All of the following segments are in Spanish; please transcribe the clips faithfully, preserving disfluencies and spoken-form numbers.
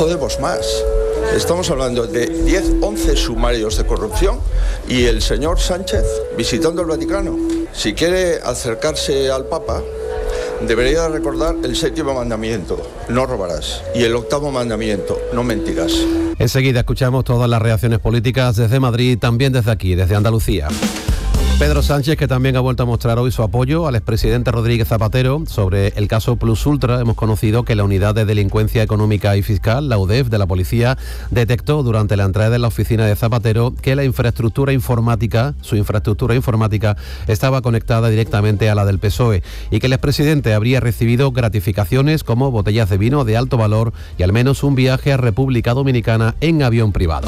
Podemos más. Estamos hablando de diez, once sumarios de corrupción y el señor Sánchez visitando el Vaticano. Si quiere acercarse al Papa, debería recordar el séptimo mandamiento, no robarás, y el octavo mandamiento, no mentirás. Enseguida escuchamos todas las reacciones políticas desde Madrid, también desde aquí, desde Andalucía. Pedro Sánchez, que también ha vuelto a mostrar hoy su apoyo al expresidente Rodríguez Zapatero sobre el caso Plus Ultra. Hemos conocido que la Unidad de Delincuencia Económica y Fiscal, la U D E F, de la policía, detectó durante la entrada en la oficina de Zapatero que la infraestructura informática, su infraestructura informática, estaba conectada directamente a la del P S O E y que el expresidente habría recibido gratificaciones como botellas de vino de alto valor y al menos un viaje a República Dominicana en avión privado.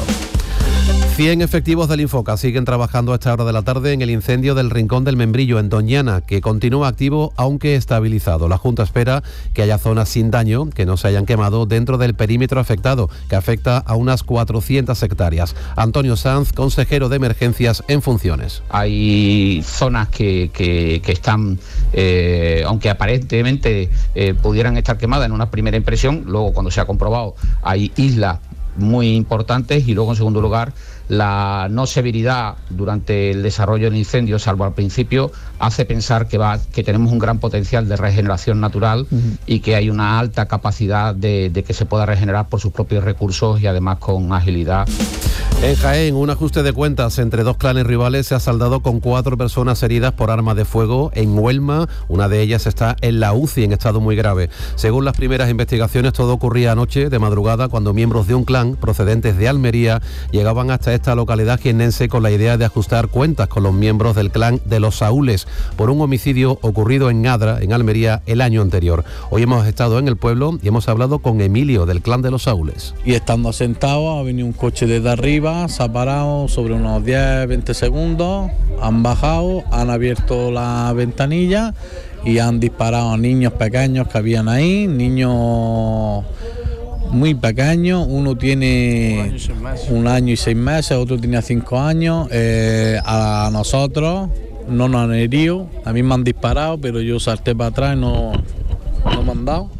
cien efectivos del Infoca siguen trabajando a esta hora de la tarde en el incendio del Rincón del Membrillo en Doñana, que continúa activo aunque estabilizado. La Junta espera que haya zonas sin daño, que no se hayan quemado dentro del perímetro afectado, que afecta a unas cuatrocientas hectáreas. Antonio Sanz, consejero de Emergencias en funciones. Hay zonas que, que, que están, eh, aunque aparentemente eh, pudieran estar quemadas en una primera impresión, luego cuando se ha comprobado hay islas muy importantes y luego en segundo lugar la no severidad durante el desarrollo del incendio, salvo al principio, hace pensar que va que tenemos un gran potencial de regeneración natural uh-huh. y que hay una alta capacidad de, de que se pueda regenerar por sus propios recursos y además con agilidad. En Jaén, un ajuste de cuentas entre dos clanes rivales se ha saldado con cuatro personas heridas por arma de fuego en Huelma. Una de ellas está en la U C I en estado muy grave. Según las primeras investigaciones, todo ocurría anoche de madrugada cuando miembros de un clan procedentes de Almería llegaban hasta esta localidad jiennense con la idea de ajustar cuentas con los miembros del clan de los Saúles por un homicidio ocurrido en Adra, en Almería, el año anterior. Hoy hemos estado en el pueblo y hemos hablado con Emilio del clan de los Saúles. Y estando sentados ha venido un coche desde arriba, se ha parado sobre unos diez veinte segundos, han bajado, han abierto la ventanilla y han disparado a niños pequeños que habían ahí, niños muy pequeños, uno tiene un año y seis meses, otro tenía cinco años, eh, a nosotros no nos han herido, a mí me han disparado, pero yo salté para atrás y no, no me han dado.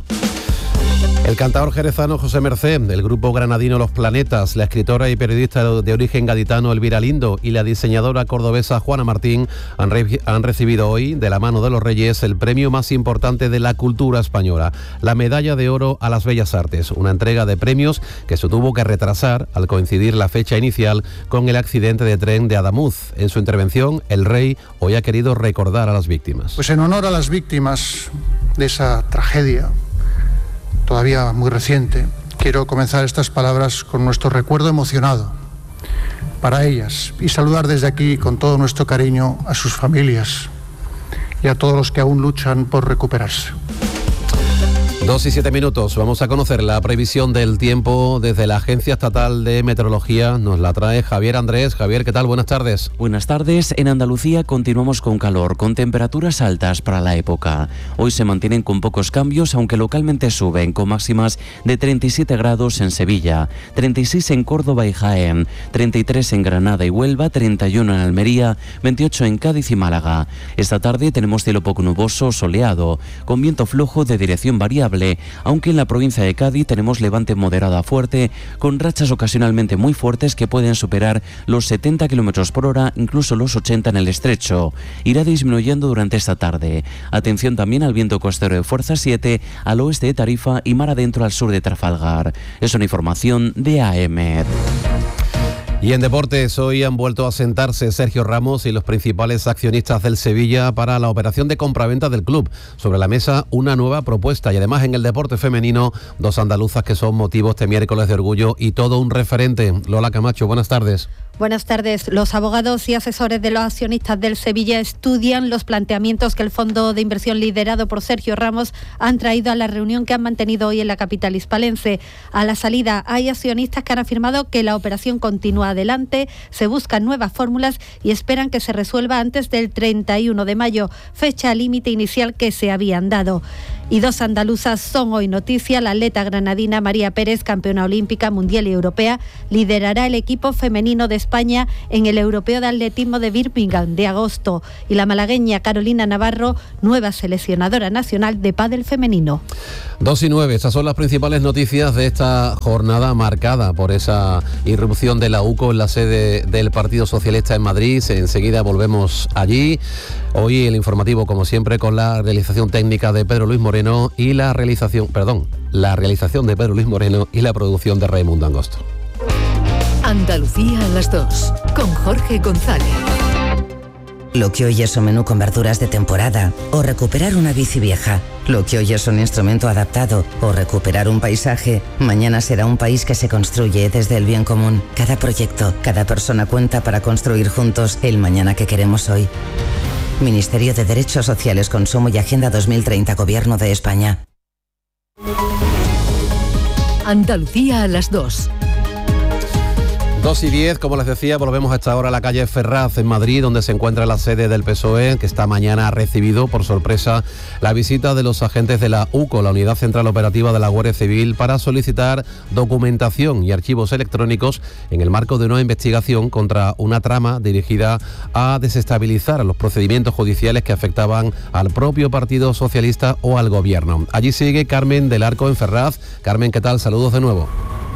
El cantador jerezano José Mercé, del grupo granadino Los Planetas, la escritora y periodista de origen gaditano Elvira Lindo y la diseñadora cordobesa Juana Martín han, re- han recibido hoy, de la mano de los Reyes, el premio más importante de la cultura española, la Medalla de Oro a las Bellas Artes, una entrega de premios que se tuvo que retrasar al coincidir la fecha inicial con el accidente de tren de Adamuz. En su intervención, el rey hoy ha querido recordar a las víctimas. Pues en honor a las víctimas de esa tragedia, todavía muy reciente, quiero comenzar estas palabras con nuestro recuerdo emocionado para ellas y saludar desde aquí con todo nuestro cariño a sus familias y a todos los que aún luchan por recuperarse. Dos y siete minutos. Vamos a conocer la previsión del tiempo desde la Agencia Estatal de Meteorología. Nos la trae Javier Andrés. Javier, ¿qué tal? Buenas tardes. Buenas tardes. En Andalucía continuamos con calor, con temperaturas altas para la época. Hoy se mantienen con pocos cambios, aunque localmente suben, con máximas de treinta y siete grados en Sevilla, treinta y seis en Córdoba y Jaén, treinta y tres en Granada y Huelva, treinta y uno en Almería, veintiocho en Cádiz y Málaga. Esta tarde tenemos cielo poco nuboso, soleado, con viento flojo de dirección variable, aunque en la provincia de Cádiz tenemos levante moderado a fuerte, con rachas ocasionalmente muy fuertes que pueden superar los setenta kilómetros por hora, incluso los ochenta en el estrecho. Irá disminuyendo durante esta tarde. Atención también al viento costero de fuerza siete al oeste de Tarifa y mar adentro al sur de Trafalgar. Es una información de A M E D. Y en deportes, hoy han vuelto a sentarse Sergio Ramos y los principales accionistas del Sevilla para la operación de compraventa del club. Sobre la mesa, una nueva propuesta y además en el deporte femenino, dos andaluzas que son motivos este miércoles de orgullo y todo un referente. Lola Camacho, buenas tardes. Buenas tardes. Los abogados y asesores de los accionistas del Sevilla estudian los planteamientos que el fondo de inversión liderado por Sergio Ramos han traído a la reunión que han mantenido hoy en la capital hispalense. A la salida hay accionistas que han afirmado que la operación continúa adelante, se buscan nuevas fórmulas y esperan que se resuelva antes del treinta y uno de mayo, fecha límite inicial que se habían dado. Y dos andaluzas son hoy noticia. La atleta granadina María Pérez, campeona olímpica, mundial y europea, liderará el equipo femenino de España en el Europeo de Atletismo de Birmingham de agosto. Y la malagueña Carolina Navarro, nueva seleccionadora nacional de pádel femenino. dos y nueve, estas son las principales noticias de esta jornada marcada por esa irrupción de la U C O en la sede del Partido Socialista en Madrid. Enseguida volvemos allí. Hoy el informativo, como siempre, con la realización técnica de Pedro Luis Moreno y la realización, perdón, la realización de Pedro Luis Moreno y la producción de Raimundo Angosto. Andalucía a las dos, con Jorge González. Lo que hoy es un menú con verduras de temporada, o recuperar una bici vieja. Lo que hoy es un instrumento adaptado, o recuperar un paisaje, mañana será un país que se construye desde el bien común. Cada proyecto, cada persona cuenta para construir juntos el mañana que queremos hoy. Ministerio de Derechos Sociales, Consumo y Agenda dos mil treinta, Gobierno de España. Andalucía a las dos. dos y diez, como les decía, volvemos a esta hora a la calle Ferraz en Madrid, donde se encuentra la sede del P S O E, que esta mañana ha recibido por sorpresa la visita de los agentes de la U C O, la Unidad Central Operativa de la Guardia Civil, para solicitar documentación y archivos electrónicos en el marco de una investigación contra una trama dirigida a desestabilizar los procedimientos judiciales que afectaban al propio Partido Socialista o al Gobierno. Allí sigue Carmen del Arco en Ferraz. Carmen, ¿qué tal? Saludos de nuevo.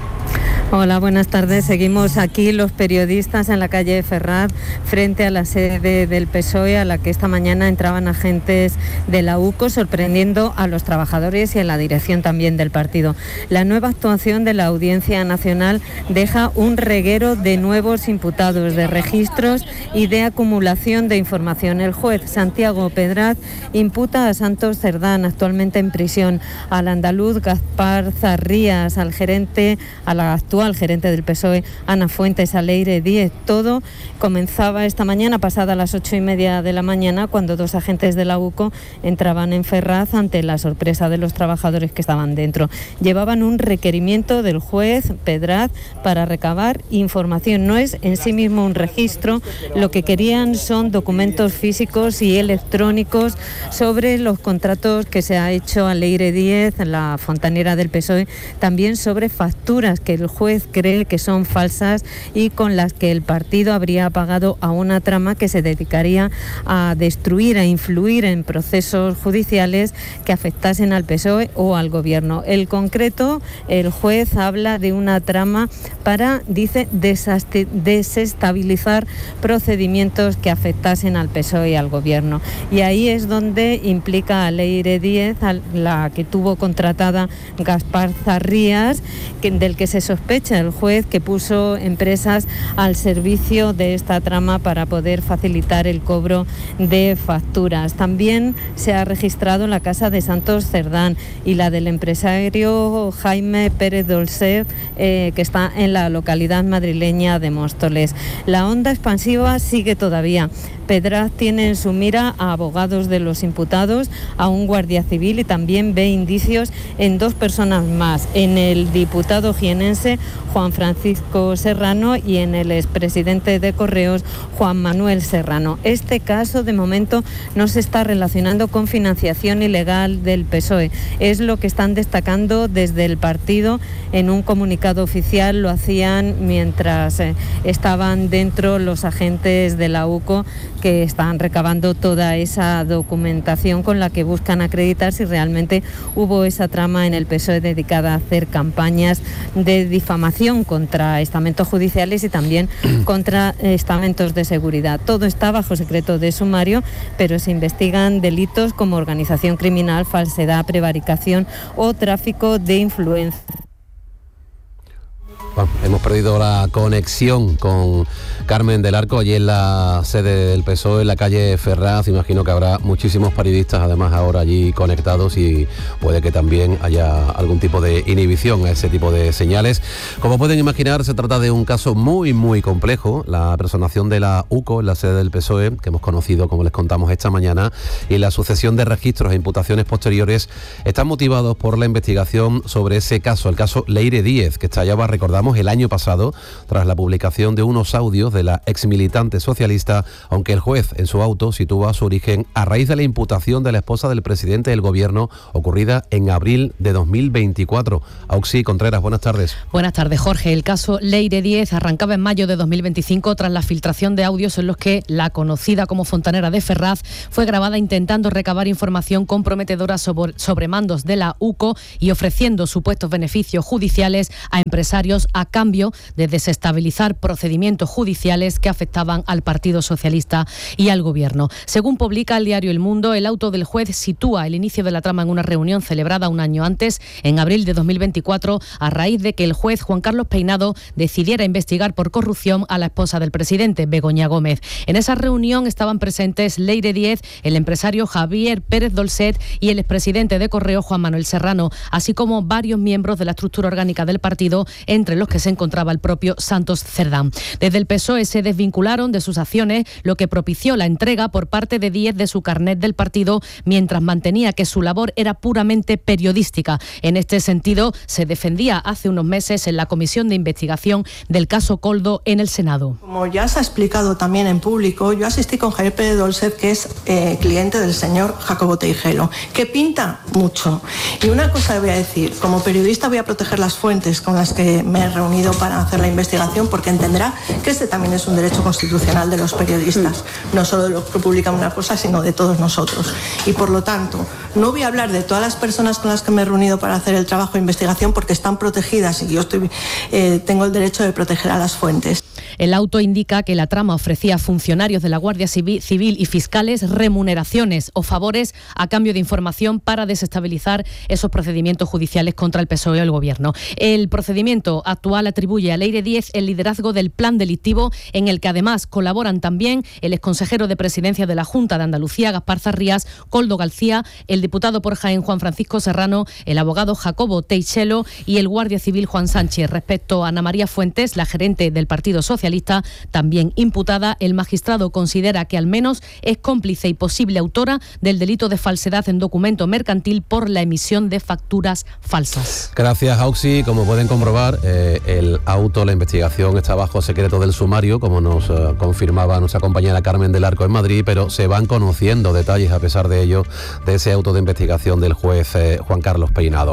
Hola, buenas tardes. Seguimos aquí los periodistas en la calle Ferraz, frente a la sede del P S O E, a la que esta mañana entraban agentes de la U C O, sorprendiendo a los trabajadores y a la dirección también del partido. La nueva actuación de la Audiencia Nacional deja un reguero de nuevos imputados, de registros y de acumulación de información. El juez Santiago Pedraz imputa a Santos Cerdán, actualmente en prisión, al andaluz Gaspar Zarrías, al gerente, a la actual al gerente del P S O E, Ana Fuentes, a Leire Díez. Todo comenzaba esta mañana, pasada las ocho y media de la mañana, cuando dos agentes de la U C O entraban en Ferraz ante la sorpresa de los trabajadores que estaban dentro. Llevaban un requerimiento del juez Pedraz para recabar información. No es en sí mismo un registro, lo que querían son documentos físicos y electrónicos sobre los contratos que se ha hecho a Leire Díez, la fontanera del P S O E, también sobre facturas que el juez cree que son falsas y con las que el partido habría pagado a una trama que se dedicaría a destruir, a influir en procesos judiciales que afectasen al P S O E o al Gobierno. El concreto, el juez habla de una trama para, dice, desestabilizar procedimientos que afectasen al P S O E y al Gobierno. Y ahí es donde implica a Leire Díez, a la que tuvo contratada Gaspar Zarrías, que, del que se sospecha el juez que puso empresas al servicio de esta trama para poder facilitar el cobro de facturas. También se ha registrado la casa de Santos Cerdán y la del empresario Jaime Pérez Dolcer, eh, que está en la localidad madrileña de Móstoles. La onda expansiva sigue todavía. Pedraz tiene en su mira a abogados de los imputados, a un guardia civil, y también ve indicios en dos personas más, en el diputado jienense Juan Francisco Serrano y en el expresidente de Correos, Juan Manuel Serrano. Este caso, de momento, no se está relacionando con financiación ilegal del P S O E. Es lo que están destacando desde el partido en un comunicado oficial. Lo hacían mientras eh, estaban dentro los agentes de la U C O, que están recabando toda esa documentación con la que buscan acreditar si realmente hubo esa trama en el P S O E dedicada a hacer campañas de difamación contra estamentos judiciales y también contra estamentos de seguridad. Todo está bajo secreto de sumario, pero se investigan delitos como organización criminal, falsedad, prevaricación o tráfico de influencia. Bueno, hemos perdido la conexión con Carmen del Arco, allí en la sede del P S O E, en la calle Ferraz. Imagino que habrá muchísimos periodistas además ahora allí conectados y puede que también haya algún tipo de inhibición a ese tipo de señales. Como pueden imaginar, se trata de un caso muy muy complejo, la personación de la U C O en la sede del P S O E, que hemos conocido, como les contamos esta mañana, y la sucesión de registros e imputaciones posteriores están motivados por la investigación sobre ese caso, el caso Leire Díez, que estallaba, recordamos, el año año pasado, tras la publicación de unos audios de la exmilitante socialista, aunque el juez en su auto sitúa su origen a raíz de la imputación de la esposa del presidente del gobierno ocurrida en abril de dos mil veinticuatro. Auxi Contreras, buenas tardes. Buenas tardes, Jorge. El caso Leire Díez arrancaba en mayo de dos mil veinticinco tras la filtración de audios en los que la conocida como Fontanera de Ferraz fue grabada intentando recabar información comprometedora sobre, sobre mandos de la U C O y ofreciendo supuestos beneficios judiciales a empresarios a cambio de desestabilizar procedimientos judiciales que afectaban al Partido Socialista y al Gobierno. Según publica el diario El Mundo, el auto del juez sitúa el inicio de la trama en una reunión celebrada un año antes, en abril de dos mil veinticuatro, a raíz de que el juez Juan Carlos Peinado decidiera investigar por corrupción a la esposa del presidente, Begoña Gómez. En esa reunión estaban presentes Leire Díez, el empresario Javier Pérez Dolcet y el expresidente de Correo, Juan Manuel Serrano, así como varios miembros de la estructura orgánica del partido, entre los que se encontraba el propio Santos Cerdán. Desde el P S O E se desvincularon de sus acciones, lo que propició la entrega por parte de Díez de su carnet del partido, mientras mantenía que su labor era puramente periodística. En este sentido, se defendía hace unos meses en la comisión de investigación del caso Koldo en el Senado. Como ya se ha explicado también en público, yo asistí con Javier Pérez Dolcet, que es eh, cliente del señor Jacobo Teijelo, que pinta mucho. Y una cosa le voy a decir, como periodista voy a proteger las fuentes con las que me he reunido para hacer la investigación, porque entenderá que este también es un derecho constitucional de los periodistas, no solo de los que publican una cosa, sino de todos nosotros. Y por lo tanto, no voy a hablar de todas las personas con las que me he reunido para hacer el trabajo de investigación, porque están protegidas y yo estoy, eh, tengo el derecho de proteger a las fuentes. El auto indica que la trama ofrecía a funcionarios de la Guardia Civil y fiscales remuneraciones o favores a cambio de información para desestabilizar esos procedimientos judiciales contra el P S O E o el Gobierno. El procedimiento actual atribuye a Leire Díez el liderazgo del plan delictivo, en el que además colaboran también el exconsejero de Presidencia de la Junta de Andalucía, Gaspar Zarrías, Koldo García, el diputado por Jaén, Juan Francisco Serrano, el abogado Jacobo Teichelo y el guardia civil Juan Sánchez. Respecto a Ana María Fuentes, la gerente del Partido Socialista, también imputada, el magistrado considera que al menos es cómplice y posible autora del delito de falsedad en documento mercantil por la emisión de facturas falsas. Gracias, Auxi. Como pueden comprobar, eh, el auto, la investigación está bajo secreto del sumario, como nos eh, confirmaba nuestra compañera Carmen del Arco en Madrid, pero se van conociendo detalles a pesar de ello, de ese auto de investigación del juez eh, Juan Carlos Peinado.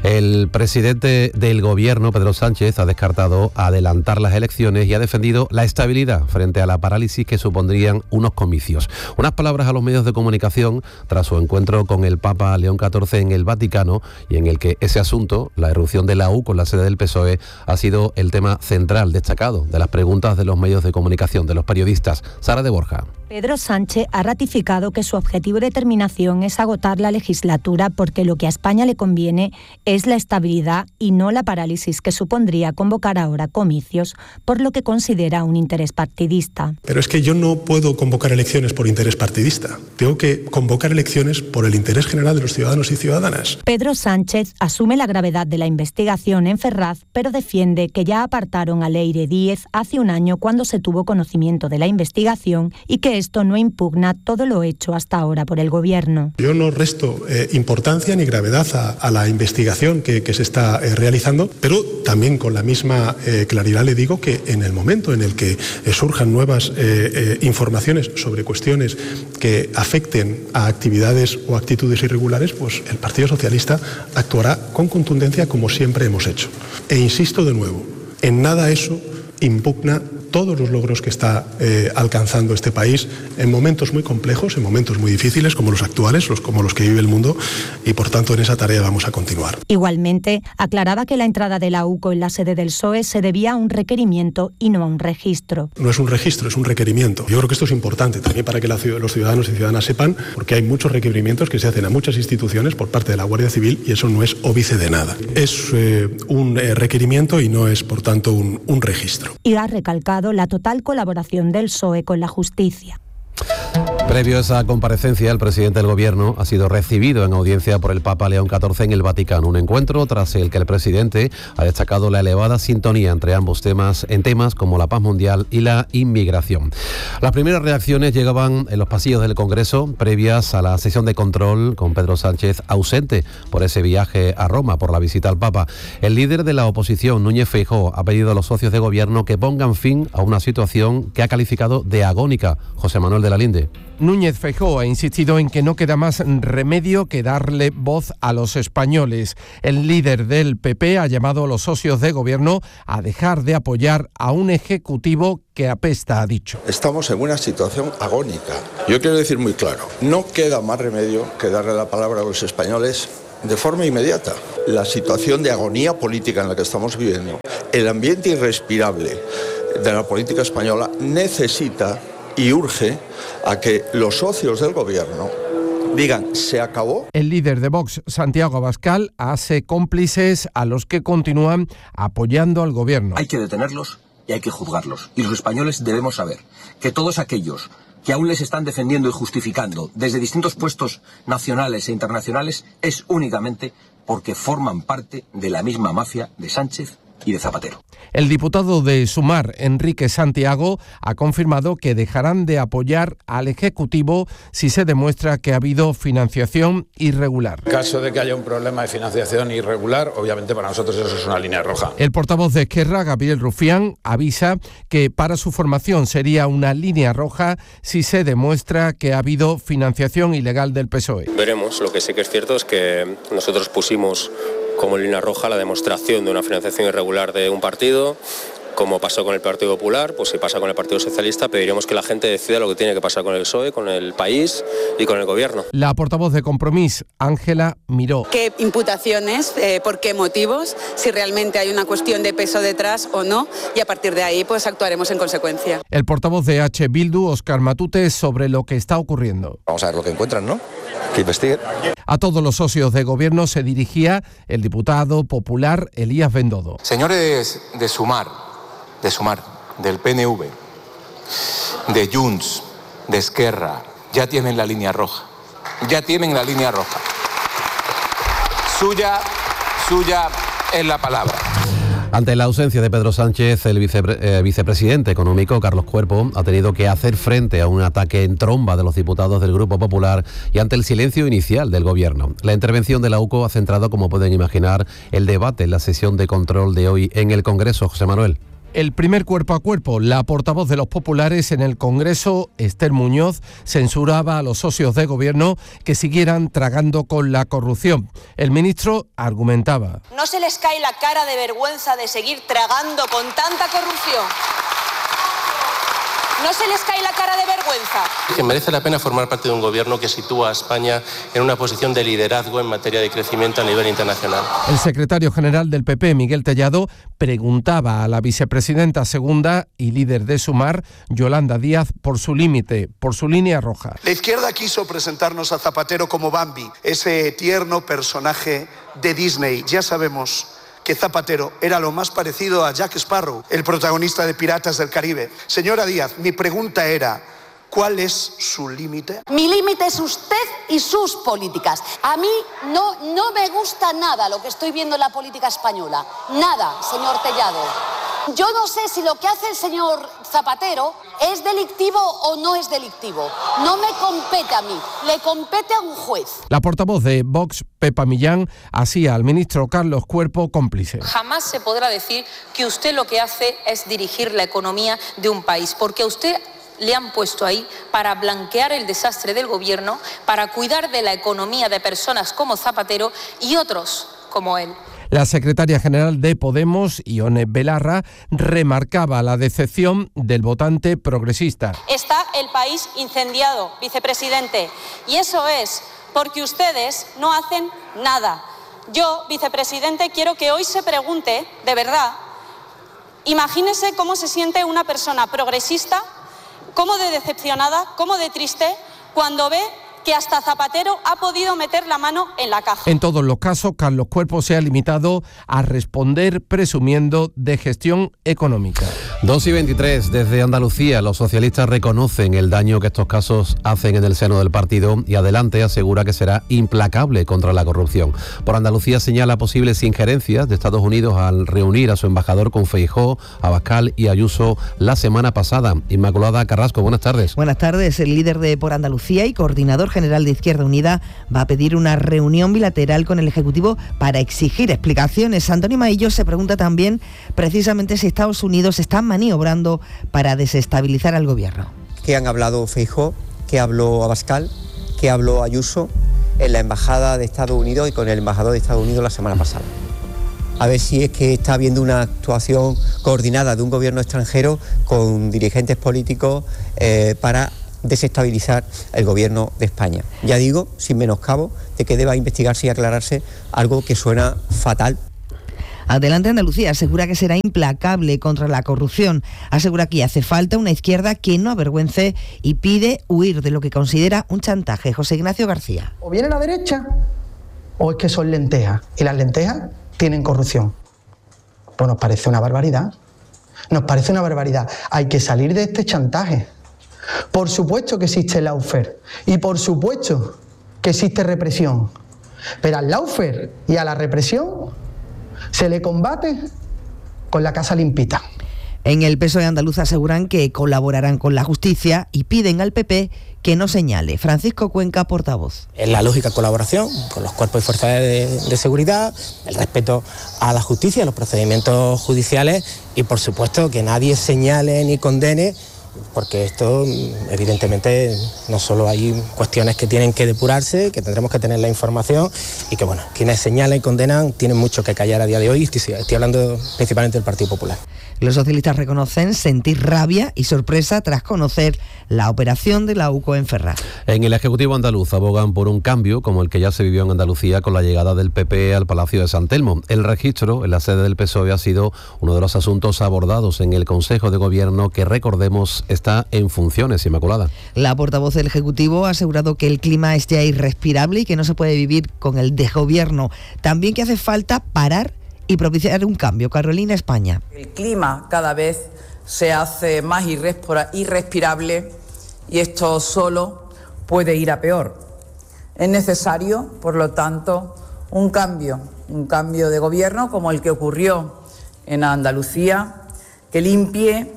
El presidente del Gobierno, Pedro Sánchez, ha descartado adelantar las elecciones y ha defendido la estabilidad frente a la parálisis que supondrían unos comicios. Unas palabras a los medios de comunicación tras su encuentro con el Papa León catorce en el Vaticano, y en el que ese asunto, la irrupción de la U con la sede del P S O E, ha sido el tema central destacado de las preguntas de los medios de comunicación, de los periodistas. Sara de Borja. Pedro Sánchez ha ratificado que su objetivo de terminación es agotar la legislatura, porque lo que a España le conviene es la estabilidad y no la parálisis que supondría convocar ahora comicios, por lo que considera un interés partidista. Pero es que yo no puedo convocar elecciones por interés partidista. Tengo que convocar elecciones por el interés general de los ciudadanos y ciudadanas. Pedro Sánchez asume la gravedad de la investigación en Ferraz, pero defiende que ya apartaron a Leire Díez hace un año cuando se tuvo conocimiento de la investigación y que esto no impugna todo lo hecho hasta ahora por el Gobierno. Yo no resto eh, importancia ni gravedad a, a la investigación que, que se está eh, realizando, pero también con la misma eh, claridad le digo que en el momento en el que eh, surjan nuevas eh, eh, informaciones sobre cuestiones que afecten a actividades o actitudes irregulares, pues el Partido Socialista actuará con contundencia como siempre hemos hecho. E insisto de nuevo, en nada eso impugna todos los logros que está eh, alcanzando este país en momentos muy complejos, en momentos muy difíciles como los actuales, los, como los que vive el mundo, y por tanto en esa tarea vamos a continuar. Igualmente, aclaraba que la entrada de la U C O en la sede del P S O E se debía a un requerimiento y no a un registro. No es un registro, es un requerimiento. Yo creo que esto es importante también para que la, los ciudadanos y ciudadanas sepan, porque hay muchos requerimientos que se hacen a muchas instituciones por parte de la Guardia Civil y eso no es óbice de nada. Es eh, un eh, requerimiento y no es, por tanto, un, un registro. Y ha recalcado la total colaboración del P S O E con la justicia. Previo a esa comparecencia, el presidente del Gobierno ha sido recibido en audiencia por el Papa León catorce en el Vaticano. Un encuentro tras el que el presidente ha destacado la elevada sintonía entre ambos temas, en temas como la paz mundial y la inmigración. Las primeras reacciones llegaban en los pasillos del Congreso, previas a la sesión de control con Pedro Sánchez ausente por ese viaje a Roma por la visita al Papa. El líder de la oposición, Núñez Feijóo, ha pedido a los socios de Gobierno que pongan fin a una situación que ha calificado de agónica. José Manuel de la Linde. Núñez Feijóo ha insistido en que no queda más remedio que darle voz a los españoles. El líder del P P ha llamado a los socios de Gobierno a dejar de apoyar a un ejecutivo que apesta, ha dicho. Estamos en una situación agónica. Yo quiero decir muy claro, no queda más remedio que darle la palabra a los españoles de forma inmediata. La situación de agonía política en la que estamos viviendo, el ambiente irrespirable de la política española necesita y urge a que los socios del Gobierno digan, se acabó. El líder de Vox, Santiago Abascal, hace cómplices a los que continúan apoyando al Gobierno. Hay que detenerlos y hay que juzgarlos. Y los españoles debemos saber que todos aquellos que aún les están defendiendo y justificando desde distintos puestos nacionales e internacionales es únicamente porque forman parte de la misma mafia de Sánchez y de Zapatero. El diputado de Sumar, Enrique Santiago, ha confirmado que dejarán de apoyar al Ejecutivo si se demuestra que ha habido financiación irregular. En caso de que haya un problema de financiación irregular, obviamente para nosotros eso es una línea roja. El portavoz de Esquerra, Gabriel Rufián, avisa que para su formación sería una línea roja si se demuestra que ha habido financiación ilegal del P S O E. Veremos. Lo que sí que es cierto es que nosotros pusimos como línea roja la demostración de una financiación irregular de un partido, como pasó con el Partido Popular, pues si pasa con el Partido Socialista, pediremos que la gente decida lo que tiene que pasar con el P S O E, con el país y con el Gobierno. La portavoz de Compromís, Ángela Miró. ¿Qué imputaciones, eh, por qué motivos, si realmente hay una cuestión de peso detrás o no? Y a partir de ahí pues actuaremos en consecuencia. El portavoz de H. Bildu, Óscar Matute, sobre lo que está ocurriendo. Vamos a ver lo que encuentran, ¿no? Que investiguen. A todos los socios de Gobierno se dirigía el diputado popular Elías Bendodo. Señores de Sumar, de Sumar, del P N V, de Junts, de Esquerra, ya tienen la línea roja. Ya tienen la línea roja. Suya, suya es la palabra. Ante la ausencia de Pedro Sánchez, el vicepre- eh, vicepresidente económico, Carlos Cuerpo, ha tenido que hacer frente a un ataque en tromba de los diputados del Grupo Popular y ante el silencio inicial del Gobierno. La intervención de la U C O ha centrado, como pueden imaginar, el debate en la sesión de control de hoy en el Congreso. José Manuel. El primer cuerpo a cuerpo, la portavoz de los populares en el Congreso, Esther Muñoz, censuraba a los socios de Gobierno que siguieran tragando con la corrupción. El ministro argumentaba. ¿No se les cae la cara de vergüenza de seguir tragando con tanta corrupción? ¿No se les cae la cara de vergüenza? Que merece la pena formar parte de un gobierno que sitúa a España en una posición de liderazgo en materia de crecimiento a nivel internacional. El secretario general del P P, Miguel Tellado, preguntaba a la vicepresidenta segunda y líder de Sumar, Yolanda Díaz, por su límite, por su línea roja. La izquierda quiso presentarnos a Zapatero como Bambi, ese tierno personaje de Disney. Ya sabemos que Zapatero era lo más parecido a Jack Sparrow, el protagonista de Piratas del Caribe. Señora Díaz, mi pregunta era, ¿cuál es su límite? Mi límite es usted y sus políticas. A mí no, no me gusta nada lo que estoy viendo en la política española. Nada, señor Tellado. Yo no sé si lo que hace el señor Zapatero es delictivo o no es delictivo. No me compete a mí, le compete a un juez. La portavoz de Vox, Pepa Millán, hacía al ministro Carlos Cuerpo cómplice. Jamás se podrá decir que usted lo que hace es dirigir la economía de un país, porque a usted le han puesto ahí para blanquear el desastre del gobierno, para cuidar de la economía de personas como Zapatero y otros como él. La secretaria general de Podemos, Ione Belarra, remarcaba la decepción del votante progresista. Está el país incendiado, vicepresidente, y eso es porque ustedes no hacen nada. Yo, vicepresidente, quiero que hoy se pregunte, de verdad, imagínese cómo se siente una persona progresista, cómo de decepcionada, cómo de triste, cuando ve que hasta Zapatero ha podido meter la mano en la caja. En todos los casos, Carlos Cuerpo se ha limitado a responder presumiendo de gestión económica. dos y veintitrés, desde Andalucía, los socialistas reconocen el daño que estos casos hacen en el seno del partido y Adelante asegura que será implacable contra la corrupción. Por Andalucía señala posibles injerencias de Estados Unidos al reunir a su embajador con Feijóo, Abascal y Ayuso la semana pasada. Inmaculada Carrasco, buenas tardes. Buenas tardes. El líder de Por Andalucía y coordinador general de Izquierda Unida va a pedir una reunión bilateral con el Ejecutivo para exigir explicaciones. Antonio Maillo se pregunta también precisamente si Estados Unidos está maniobrando para desestabilizar al gobierno. ¿Qué han hablado Feijóo? ¿Qué habló Abascal? ¿Qué habló Ayuso en la Embajada de Estados Unidos y con el embajador de Estados Unidos la semana pasada? A ver si es que está habiendo una actuación coordinada de un gobierno extranjero con dirigentes políticos eh, para desestabilizar el gobierno de España. Ya digo, sin menoscabo de que deba investigarse y aclararse algo que suena fatal. Adelante Andalucía asegura que será implacable contra la corrupción. Asegura que hace falta una izquierda que no avergüence y pide huir de lo que considera un chantaje. José Ignacio García. O viene la derecha o es que son lentejas. Y las lentejas tienen corrupción. Pues nos parece una barbaridad. Nos parece una barbaridad. Hay que salir de este chantaje. Por supuesto que existe el lawfare y por supuesto que existe represión. Pero al lawfare y a la represión se le combate con la casa limpita. En el P S O E andaluz aseguran que colaborarán con la justicia y piden al P P que no señale. Francisco Cuenca, portavoz. Es la lógica colaboración con los cuerpos y fuerzas de, de seguridad, el respeto a la justicia, a los procedimientos judiciales y por supuesto que nadie señale ni condene, porque esto evidentemente no solo hay cuestiones que tienen que depurarse, que tendremos que tener la información y que bueno, quienes señalan y condenan tienen mucho que callar a día de hoy. Estoy, estoy hablando principalmente del Partido Popular. Los socialistas reconocen sentir rabia y sorpresa tras conocer la operación de la U C O en Ferraz. En el Ejecutivo andaluz abogan por un cambio como el que ya se vivió en Andalucía con la llegada del P P al Palacio de San Telmo. El registro en la sede del P S O E ha sido uno de los asuntos abordados en el Consejo de Gobierno que, recordemos, está en funciones. Inmaculada. La portavoz del Ejecutivo ha asegurado que el clima es ya irrespirable y que no se puede vivir con el desgobierno. También que hace falta parar y propiciar un cambio. Carolina, España. El clima cada vez se hace más irrespirable y esto solo puede ir a peor. Es necesario, por lo tanto, un cambio, un cambio de gobierno como el que ocurrió en Andalucía, que limpie,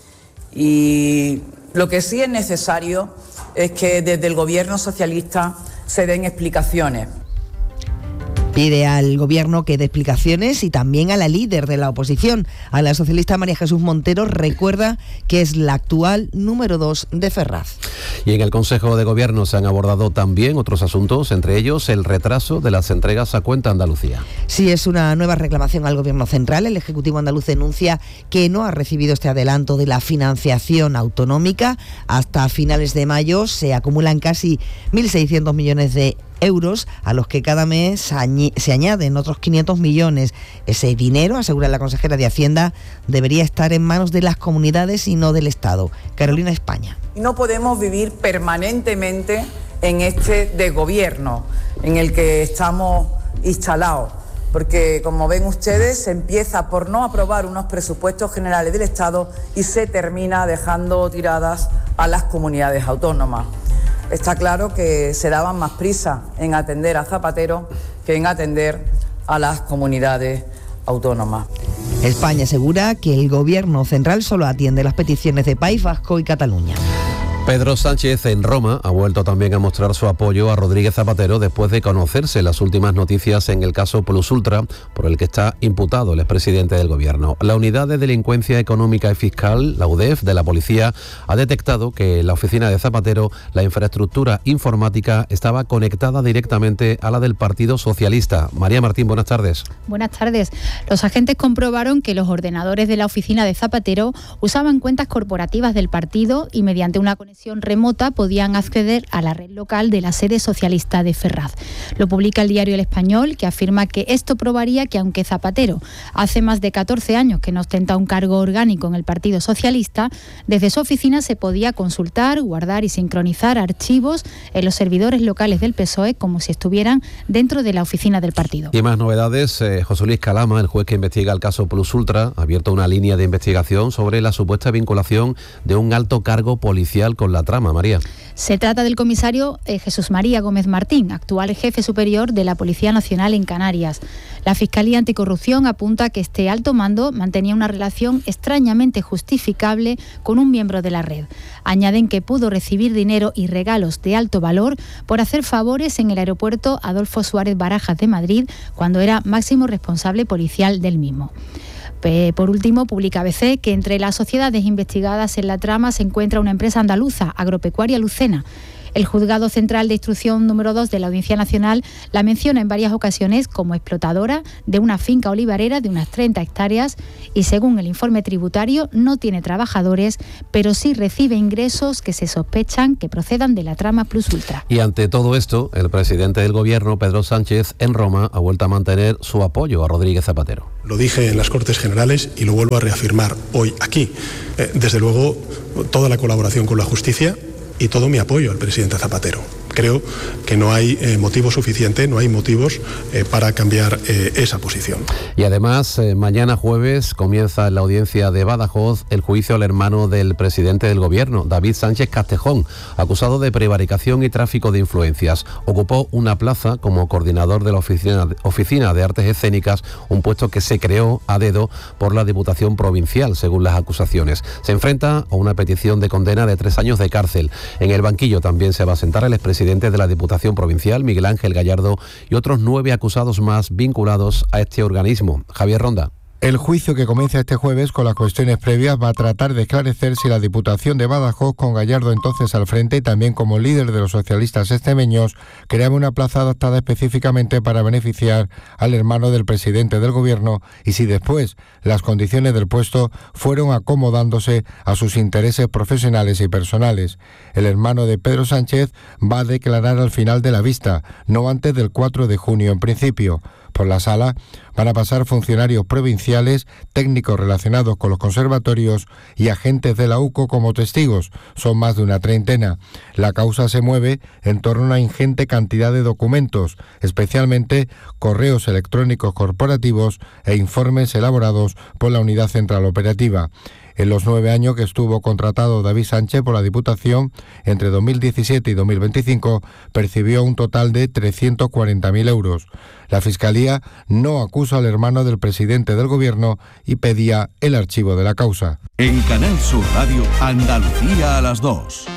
y lo que sí es necesario es que desde el gobierno socialista se den explicaciones. Pide al Gobierno que dé explicaciones y también a la líder de la oposición, a la socialista María Jesús Montero, recuerda que es la actual número dos de Ferraz. Y en el Consejo de Gobierno se han abordado también otros asuntos, entre ellos el retraso de las entregas a cuenta Andalucía. Sí, es una nueva reclamación al Gobierno central. El Ejecutivo andaluz denuncia que no ha recibido este adelanto de la financiación autonómica. Hasta finales de mayo se acumulan casi mil seiscientos millones de euros, a los que cada mes se añaden otros quinientos millones. Ese dinero, asegura la consejera de Hacienda, debería estar en manos de las comunidades y no del Estado. Carolina, España. No podemos vivir permanentemente en este desgobierno en el que estamos instalados, porque como ven ustedes, se empieza por no aprobar unos presupuestos generales del Estado y se termina dejando tiradas a las comunidades autónomas. Está claro que se daban más prisa en atender a Zapatero que en atender a las comunidades autónomas. España asegura que el Gobierno central solo atiende las peticiones de País Vasco y Cataluña. Pedro Sánchez en Roma ha vuelto también a mostrar su apoyo a Rodríguez Zapatero después de conocerse las últimas noticias en el caso Plus Ultra, por el que está imputado el expresidente del Gobierno. La Unidad de Delincuencia Económica y Fiscal, la U D E F, de la Policía, ha detectado que en la oficina de Zapatero la infraestructura informática estaba conectada directamente a la del Partido Socialista. María Martín, buenas tardes. Buenas tardes. Los agentes comprobaron que los ordenadores de la oficina de Zapatero usaban cuentas corporativas del partido y mediante una conexión conexión remota podían acceder a la red local de la sede socialista de Ferraz. Lo publica el diario El Español, que afirma que esto probaría que aunque Zapatero hace más de catorce años que no ostenta un cargo orgánico en el Partido Socialista, desde su oficina se podía consultar, guardar y sincronizar archivos en los servidores locales del P S O E como si estuvieran dentro de la oficina del partido. Y más novedades, eh, José Luis Calama, el juez que investiga el caso Plus Ultra, ha abierto una línea de investigación sobre la supuesta vinculación de un alto cargo policial con la trama. María. Se trata del comisario eh, Jesús María Gómez Martín, actual jefe superior de la Policía Nacional en Canarias. La Fiscalía Anticorrupción apunta que este alto mando mantenía una relación extrañamente justificable con un miembro de la red. Añaden que pudo recibir dinero y regalos de alto valor por hacer favores en el aeropuerto Adolfo Suárez Barajas de Madrid cuando era máximo responsable policial del mismo. Por último, publica A B C que entre las sociedades investigadas en la trama se encuentra una empresa andaluza, Agropecuaria Lucena. El Juzgado Central de Instrucción número dos de la Audiencia Nacional la menciona en varias ocasiones como explotadora de una finca olivarera de unas treinta hectáreas y, según el informe tributario, no tiene trabajadores, pero sí recibe ingresos que se sospechan que procedan de la trama Plus Ultra. Y ante todo esto, el presidente del Gobierno, Pedro Sánchez, en Roma, ha vuelto a mantener su apoyo a Rodríguez Zapatero. Lo dije en las Cortes Generales y lo vuelvo a reafirmar hoy aquí. Eh, desde luego, toda la colaboración con la justicia y todo mi apoyo al presidente Zapatero. Creo que no hay eh, motivo suficiente, no hay motivos eh, para cambiar eh, esa posición. Y además, eh, mañana jueves comienza en la audiencia de Badajoz el juicio al hermano del presidente del Gobierno, David Sánchez Castejón, acusado de prevaricación y tráfico de influencias. Ocupó una plaza como coordinador de la oficina, oficina de Artes Escénicas, un puesto que se creó a dedo por la Diputación Provincial, según las acusaciones. Se enfrenta a una petición de condena de tres años de cárcel. En el banquillo también se va a sentar el expresidente de la Diputación Provincial, Miguel Ángel Gallardo, y otros nueve acusados más vinculados a este organismo. Javier Ronda. El juicio, que comienza este jueves con las cuestiones previas, va a tratar de esclarecer si la Diputación de Badajoz, con Gallardo entonces al frente y también como líder de los socialistas extremeños, creaba una plaza adaptada específicamente para beneficiar al hermano del presidente del Gobierno y si después las condiciones del puesto fueron acomodándose a sus intereses profesionales y personales. El hermano de Pedro Sánchez va a declarar al final de la vista, no antes del cuatro de junio en principio. Por la sala van a pasar funcionarios provinciales, técnicos relacionados con los conservatorios y agentes de la U C O como testigos. Son más de una treintena. La causa se mueve en torno a una ingente cantidad de documentos, especialmente correos electrónicos corporativos e informes elaborados por la Unidad Central Operativa. En los nueve años que estuvo contratado David Sánchez por la Diputación, entre dos mil diecisiete y dos mil veinticinco, percibió un total de trescientos cuarenta mil euros. La Fiscalía no acusa al hermano del presidente del Gobierno y pedía el archivo de la causa. En Canal Sur Radio, Andalucía a las dos.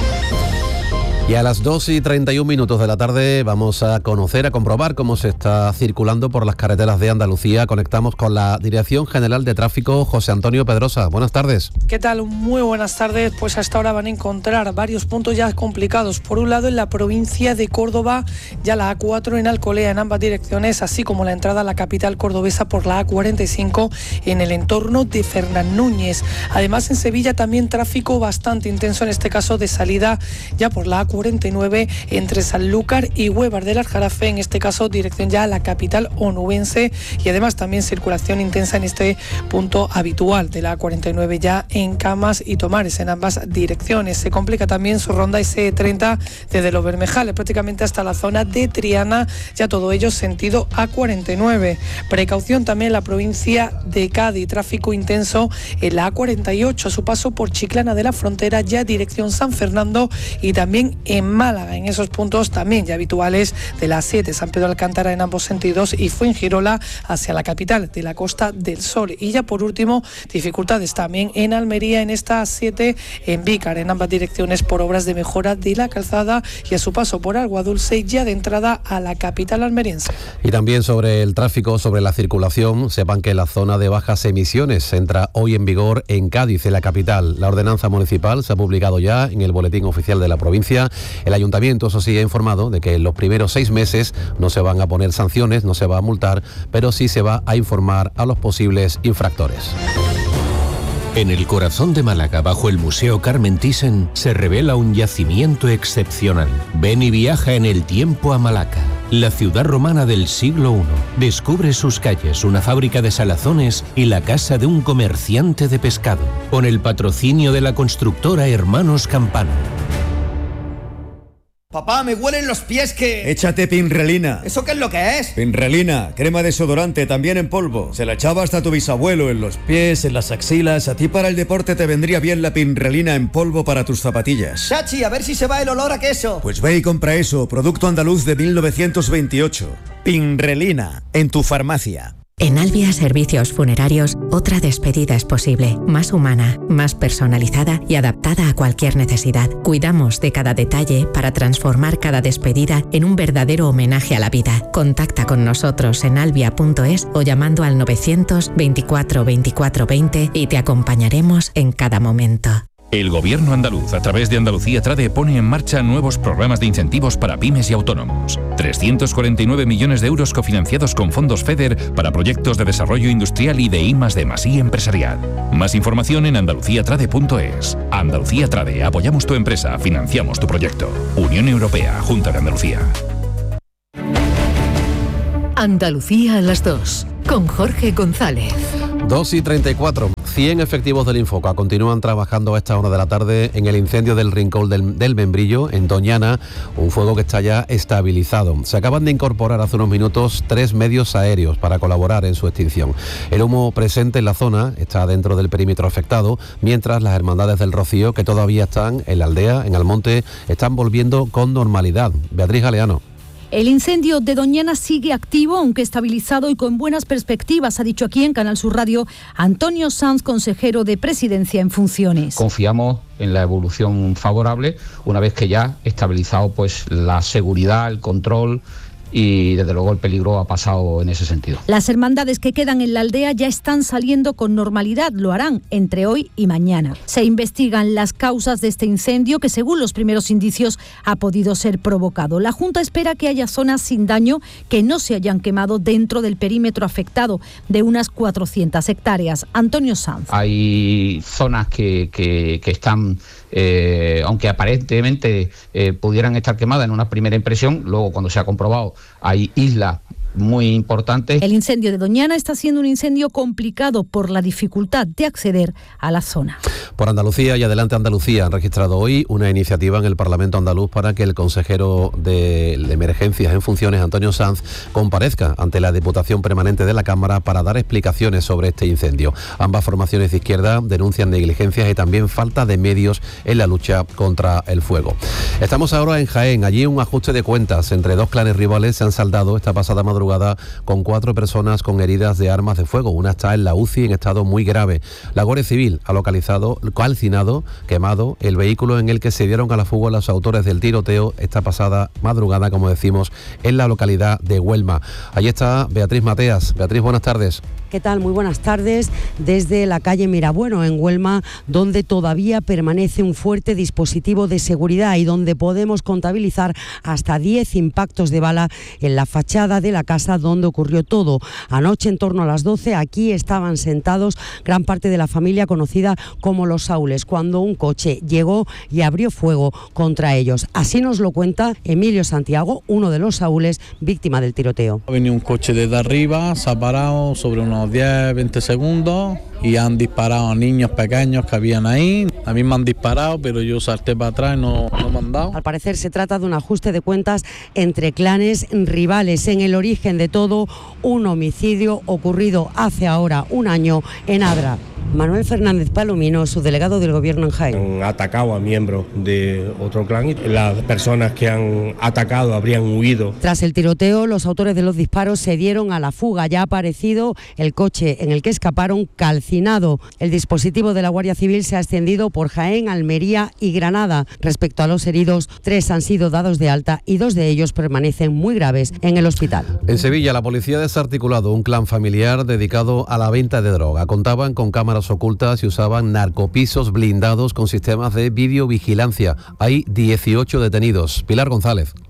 Y a las dos y treinta y un minutos de la tarde vamos a conocer, a comprobar cómo se está circulando por las carreteras de Andalucía. Conectamos con la Dirección General de Tráfico, José Antonio Pedrosa. Buenas tardes. ¿Qué tal? Muy buenas tardes. Pues hasta ahora van a encontrar varios puntos ya complicados. Por un lado, en la provincia de Córdoba, ya la A cuatro en Alcolea en ambas direcciones, así como la entrada a la capital cordobesa por la A cuarenta y cinco en el entorno de Fernán Núñez. Además, en Sevilla también tráfico bastante intenso, en este caso de salida ya por la A cuarenta y nueve entre Sanlúcar y Huevar del Aljarafe, en este caso dirección ya a la capital onubense, y además también circulación intensa en este punto habitual de la A cuarenta y nueve ya en Camas y Tomares en ambas direcciones. Se complica también su ronda ese treinta desde Los Bermejales prácticamente hasta la zona de Triana, ya todo ello sentido A cuarenta y nueve. Precaución también en la provincia de Cádiz, tráfico intenso en la A cuarenta y ocho a su paso por Chiclana de la Frontera ya dirección San Fernando, y también en Málaga, en esos puntos también ya habituales de la A siete, San Pedro Alcántara en ambos sentidos, y Fuengirola hacia la capital de la Costa del Sol. Y ya por último, dificultades también en Almería en esta A siete en Vícar, en ambas direcciones por obras de mejora de la calzada y a su paso por Aguadulce ya de entrada a la capital almeriense. Y también sobre el tráfico, sobre la circulación, sepan que la zona de bajas emisiones entra hoy en vigor en Cádiz, en la capital. La ordenanza municipal se ha publicado ya en el Boletín Oficial de la provincia. El ayuntamiento, eso sí, ha informado de que en los primeros seis meses no se van a poner sanciones, no se va a multar, pero sí se va a informar a los posibles infractores. En el corazón de Málaga, bajo el Museo Carmen Thyssen, se revela un yacimiento excepcional. Ven y viaja en el tiempo a Malaca, la ciudad romana del siglo primero. Descubre sus calles, una fábrica de salazones y la casa de un comerciante de pescado, con el patrocinio de la constructora Hermanos Campano. Papá, me huelen los pies que... Échate Pinrelina. ¿Eso qué es lo que es? Pinrelina, crema desodorante, también en polvo. Se la echaba hasta tu bisabuelo, en los pies, en las axilas. A ti para el deporte te vendría bien la Pinrelina en polvo para tus zapatillas. Chachi, a ver si se va el olor a queso. Pues ve y compra eso, producto andaluz de mil novecientos veintiocho. Pinrelina, en tu farmacia. En Albia Servicios Funerarios, otra despedida es posible, más humana, más personalizada y adaptada a cualquier necesidad. Cuidamos de cada detalle para transformar cada despedida en un verdadero homenaje a la vida. Contacta con nosotros en albia punto es o llamando al novecientos veinticuatro veinticuatro veinte y te acompañaremos en cada momento. El Gobierno andaluz, a través de Andalucía Trade, pone en marcha nuevos programas de incentivos para pymes y autónomos. trescientos cuarenta y nueve millones de euros cofinanciados con fondos FEDER para proyectos de desarrollo industrial y de I más D más I empresarial. Más información en andalucía trade punto es. Andalucía Trade, apoyamos tu empresa, financiamos tu proyecto. Unión Europea, Junta de Andalucía. Andalucía a las dos, con Jorge González. dos y treinta y cuatro. cien efectivos del Infoca continúan trabajando a esta hora de la tarde en el incendio del Rincón del, del Membrillo, en Doñana, un fuego que está ya estabilizado. Se acaban de incorporar hace unos minutos tres medios aéreos para colaborar en su extinción. El humo presente en la zona está dentro del perímetro afectado, mientras las hermandades del Rocío, que todavía están en la aldea, en Almonte, están volviendo con normalidad. Beatriz Galeano. El incendio de Doñana sigue activo, aunque estabilizado y con buenas perspectivas, ha dicho aquí en Canal Sur Radio Antonio Sanz, consejero de Presidencia en funciones. Confiamos en la evolución favorable, una vez que ya estabilizado pues la seguridad, el control y desde luego el peligro ha pasado en ese sentido. Las hermandades que quedan en la aldea ya están saliendo con normalidad, lo harán entre hoy y mañana. Se investigan las causas de este incendio que, según los primeros indicios, ha podido ser provocado. La Junta espera que haya zonas sin daño que no se hayan quemado dentro del perímetro afectado de unas cuatrocientas hectáreas. Antonio Sanz. Hay zonas que, que, que están, eh, aunque aparentemente eh, pudieran estar quemadas en una primera impresión, luego cuando se ha comprobado hay islas muy importantes. El incendio de Doñana está siendo un incendio complicado por la dificultad de acceder a la zona. Por Andalucía y Adelante Andalucía han registrado hoy una iniciativa en el Parlamento andaluz para que el consejero de Emergencias en funciones, Antonio Sanz, comparezca ante la Diputación Permanente de la Cámara para dar explicaciones sobre este incendio. Ambas formaciones de izquierda denuncian negligencias y también falta de medios en la lucha contra el fuego. Estamos ahora en Jaén. Allí un ajuste de cuentas entre dos clanes rivales se han saldado esta pasada madrugada con cuatro personas con heridas de armas de fuego. Una está en la U C I en estado muy grave. La Guardia Civil ha localizado, calcinado, quemado el vehículo en el que se dieron a la fuga los autores del tiroteo esta pasada madrugada, como decimos, en la localidad de Huelma. Allí está Beatriz Mateas. Beatriz, buenas tardes. ¿Qué tal? Muy buenas tardes desde la calle Mirabueno en Huelma, donde todavía permanece un fuerte dispositivo de seguridad y donde podemos contabilizar hasta diez impactos de bala en la fachada de la casa donde ocurrió todo. Anoche, en torno a las doce, aquí estaban sentados gran parte de la familia conocida como los Saules, cuando un coche llegó y abrió fuego contra ellos. Así nos lo cuenta Emilio Santiago, uno de los Saules, víctima del tiroteo. Ha venido un coche desde arriba, se ha parado sobre unos diez, veinte segundos y han disparado a niños pequeños que habían ahí. A mí me han disparado, pero yo salté para atrás y no, no me han dado. Al parecer se trata de un ajuste de cuentas entre clanes rivales. En el origen de todo, un homicidio ocurrido hace ahora un año en Adra. Manuel Fernández Palomino, subdelegado del Gobierno en Jaén. Han atacado a miembros de otro clan y las personas que han atacado habrían huido. Tras el tiroteo, los autores de los disparos se dieron a la fuga. Ya ha aparecido el coche en el que escaparon calcinado. El dispositivo de la Guardia Civil se ha extendido por Jaén, Almería y Granada. Respecto a los heridos, tres han sido dados de alta y dos de ellos permanecen muy graves en el hospital. En Sevilla, la policía ha desarticulado un clan familiar dedicado a la venta de droga. Contaban con cámaras ocultas y usaban narcopisos blindados con sistemas de videovigilancia. Hay dieciocho detenidos. Pilar González.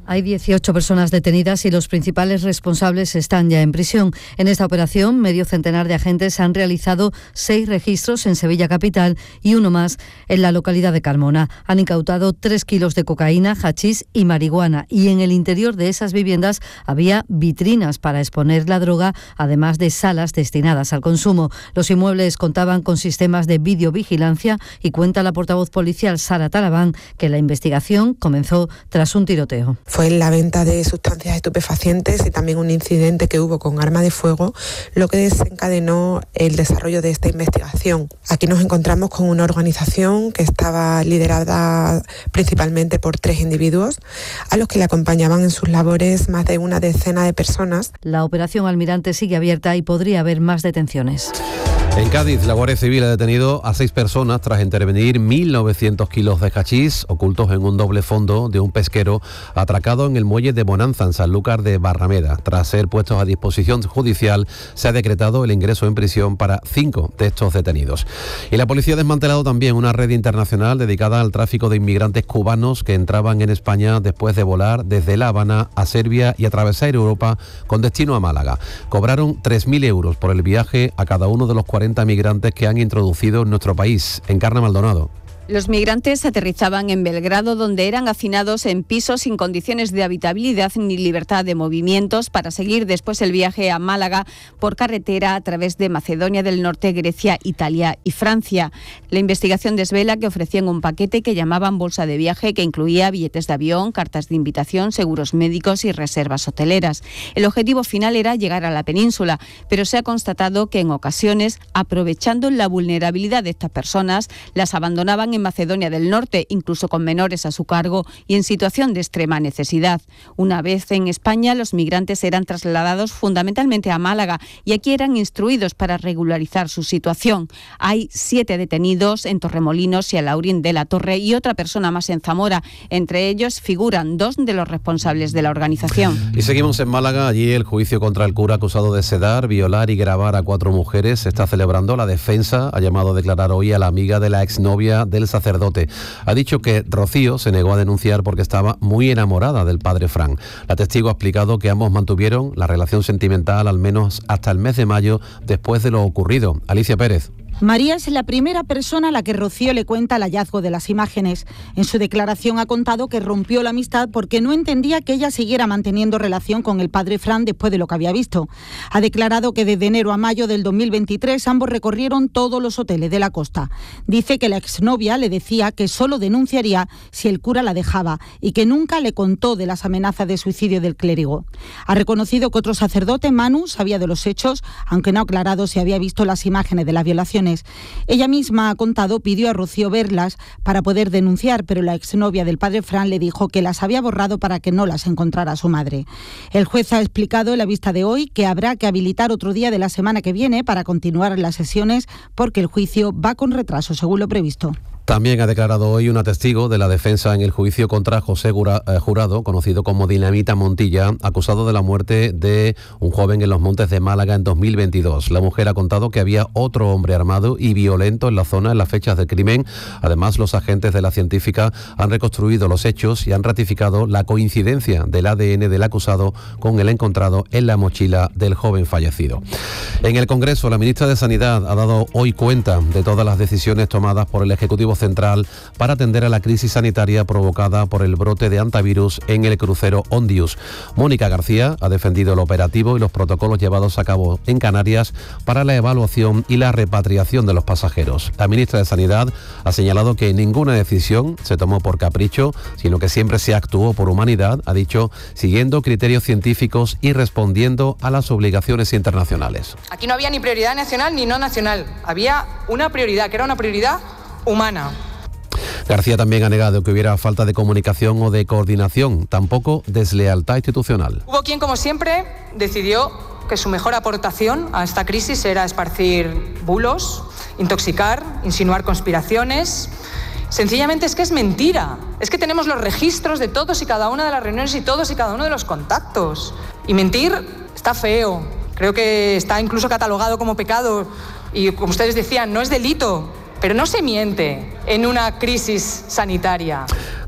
Hay dieciocho personas detenidas y los principales responsables están ya en prisión. En esta operación, medio centenar de agentes han realizado seis registros en Sevilla capital y uno más en la localidad de Carmona. Han incautado tres kilos de cocaína, hachís y marihuana. Y en el interior de esas viviendas había vitrinas para exponer la droga, además de salas destinadas al consumo. Los inmuebles contaban con sistemas de videovigilancia y cuenta la portavoz policial Sara Talabán que la investigación comenzó tras un tiroteo. Fue la venta de sustancias estupefacientes y también un incidente que hubo con arma de fuego, lo que desencadenó el desarrollo de esta investigación. Aquí nos encontramos con una organización que estaba liderada principalmente por tres individuos, a los que le acompañaban en sus labores más de una decena de personas. La operación Almirante sigue abierta y podría haber más detenciones. En Cádiz, la Guardia Civil ha detenido a seis personas tras intervenir mil novecientos kilos de hachís ocultos en un doble fondo de un pesquero atracado en el muelle de Bonanza, en Sanlúcar de Barrameda. Tras ser puestos a disposición judicial, se ha decretado el ingreso en prisión para cinco de estos detenidos. Y la policía ha desmantelado también una red internacional dedicada al tráfico de inmigrantes cubanos que entraban en España después de volar desde La Habana a Serbia y atravesar Europa con destino a Málaga. Cobraron tres mil euros por el viaje a cada uno de los cuarenta migrantes que han introducido en nuestro país. Encarna Maldonado. Los migrantes aterrizaban en Belgrado, donde eran hacinados en pisos sin condiciones de habitabilidad ni libertad de movimientos, para seguir después el viaje a Málaga por carretera a través de Macedonia del Norte, Grecia, Italia y Francia. La investigación desvela que ofrecían un paquete que llamaban bolsa de viaje, que incluía billetes de avión, cartas de invitación, seguros médicos y reservas hoteleras. El objetivo final era llegar a la península, pero se ha constatado que en ocasiones, aprovechando la vulnerabilidad de estas personas, las abandonaban en Macedonia del Norte, incluso con menores a su cargo y en situación de extrema necesidad. Una vez en España, los migrantes eran trasladados fundamentalmente a Málaga y aquí eran instruidos para regularizar su situación. Hay siete detenidos en Torremolinos y Alhaurín de la Torre y otra persona más en Zamora. Entre ellos figuran dos de los responsables de la organización. Y seguimos en Málaga. Allí el juicio contra el cura acusado de sedar, violar y grabar a cuatro mujeres se está celebrando. La defensa ha llamado a declarar hoy a la amiga de la exnovia del sacerdote. Ha dicho que Rocío se negó a denunciar porque estaba muy enamorada del padre Fran. La testigo ha explicado que ambos mantuvieron la relación sentimental al menos hasta el mes de mayo después de lo ocurrido. Alicia Pérez. María es la primera persona a la que Rocío le cuenta el hallazgo de las imágenes. En su declaración ha contado que rompió la amistad porque no entendía que ella siguiera manteniendo relación con el padre Fran después de lo que había visto. Ha declarado que desde enero a mayo del dos mil veintitrés ambos recorrieron todos los hoteles de la costa. Dice que la exnovia le decía que solo denunciaría si el cura la dejaba y que nunca le contó de las amenazas de suicidio del clérigo. Ha reconocido que otro sacerdote, Manu, sabía de los hechos, aunque no ha aclarado si había visto las imágenes de las violaciones. Ella misma ha contado, pidió a Rocío verlas para poder denunciar, pero la exnovia del padre Fran le dijo que las había borrado para que no las encontrara su madre. El juez ha explicado en la vista de hoy que habrá que habilitar otro día de la semana que viene para continuar las sesiones porque el juicio va con retraso, según lo previsto. También ha declarado hoy una testigo de la defensa en el juicio contra José Jurado, conocido como Dinamita Montilla, acusado de la muerte de un joven en los Montes de Málaga en dos mil veintidós. La mujer ha contado que había otro hombre armado y violento en la zona en las fechas del crimen. Además, los agentes de la científica han reconstruido los hechos y han ratificado la coincidencia del A D N del acusado con el encontrado en la mochila del joven fallecido. En el Congreso, la ministra de Sanidad ha dado hoy cuenta de todas las decisiones tomadas por el Ejecutivo Central para atender a la crisis sanitaria provocada por el brote de hantavirus en el crucero Ondius. Mónica García ha defendido el operativo y los protocolos llevados a cabo en Canarias para la evaluación y la repatriación de los pasajeros. La ministra de Sanidad ha señalado que ninguna decisión se tomó por capricho, sino que siempre se actuó por humanidad, ha dicho, siguiendo criterios científicos y respondiendo a las obligaciones internacionales. Aquí no había ni prioridad nacional ni no nacional, había una prioridad, que era una prioridad humana. García también ha negado que hubiera falta de comunicación o de coordinación, tampoco deslealtad institucional. Hubo quien, como siempre, decidió que su mejor aportación a esta crisis era esparcir bulos, intoxicar, insinuar conspiraciones. Sencillamente es que es mentira. Es que tenemos los registros de todos y cada una de las reuniones y todos y cada uno de los contactos. Y mentir está feo. Creo que está incluso catalogado como pecado y, como ustedes decían, no es delito. Pero no se miente en una crisis sanitaria.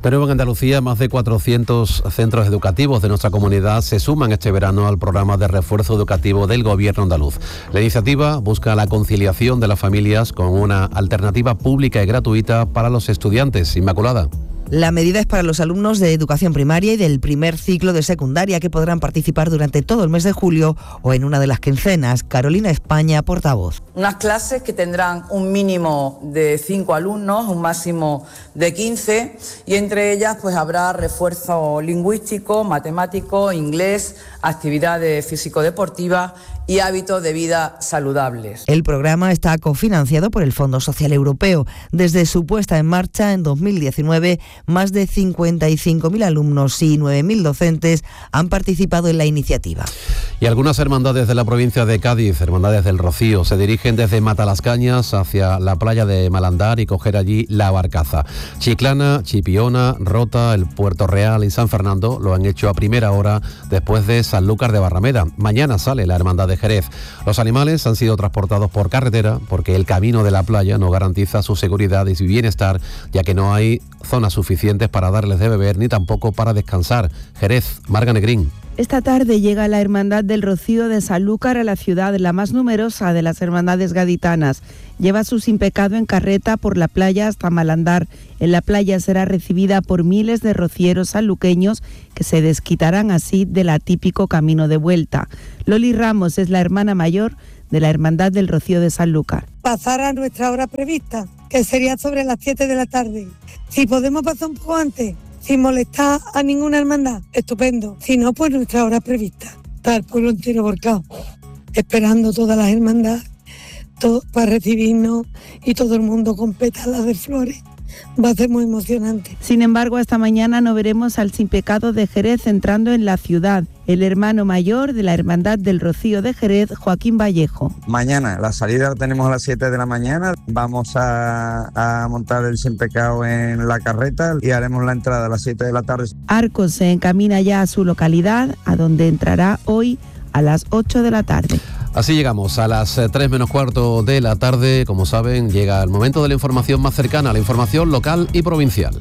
De nuevo en Andalucía, más de cuatrocientos centros educativos de nuestra comunidad se suman este verano al programa de refuerzo educativo del Gobierno andaluz. La iniciativa busca la conciliación de las familias con una alternativa pública y gratuita para los estudiantes. Inmaculada. La medida es para los alumnos de educación primaria y del primer ciclo de secundaria, que podrán participar durante todo el mes de julio o en una de las quincenas. Carolina España, portavoz. Unas clases que tendrán un mínimo de cinco alumnos, un máximo de quince, y entre ellas pues habrá refuerzo lingüístico, matemático, inglés, actividades físico-deportivas y hábitos de vida saludables. El programa está cofinanciado por el Fondo Social Europeo. Desde su puesta en marcha en dos mil diecinueve, más de cincuenta y cinco mil alumnos y nueve mil docentes han participado en la iniciativa. Y algunas hermandades de la provincia de Cádiz, hermandades del Rocío, se dirigen desde Matalascañas hacia la playa de Malandar y coger allí la barcaza. Chiclana, Chipiona, Rota, el Puerto Real y San Fernando lo han hecho a primera hora después de Sanlúcar de Barrameda. Mañana sale la hermandad de Jerez. Los animales han sido transportados por carretera porque el camino de la playa no garantiza su seguridad y su bienestar, ya que no hay zonas suficientes para darles de beber ni tampoco para descansar. Jerez, Marga Negrín. Esta tarde llega la Hermandad del Rocío de Sanlúcar a la ciudad, la más numerosa de las hermandades gaditanas. Lleva su sin pecado en carreta por la playa hasta Malandar. En la playa será recibida por miles de rocieros sanluqueños que se desquitarán así del atípico camino de vuelta. Loli Ramos es la hermana mayor de la Hermandad del Rocío de Sanlúcar. Pasar a nuestra hora prevista, que sería sobre las siete de la tarde. Si podemos pasar un poco antes, sin molestar a ninguna hermandad, estupendo. Si no, pues nuestra hora prevista. Está el pueblo entero volcado, esperando todas las hermandades todo, para recibirnos, y todo el mundo con pétalas de flores. Va a ser muy emocionante. Sin embargo, esta mañana no veremos al sin pecado de Jerez entrando en la ciudad. El hermano mayor de la Hermandad del Rocío de Jerez, Joaquín Vallejo. Mañana, la salida la tenemos a las siete de la mañana. Vamos a, a montar el sin pecado en la carreta y haremos la entrada a las siete de la tarde. Arcos se encamina ya a su localidad, a donde entrará hoy a las ocho de la tarde. Así llegamos a las tres menos cuarto de la tarde. Como saben, llega el momento de la información más cercana, la información local y provincial.